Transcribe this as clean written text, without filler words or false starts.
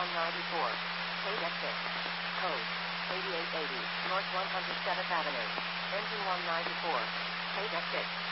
194. Paid exit. Code 8880, North 107th Avenue. Engine 194. Paid exit.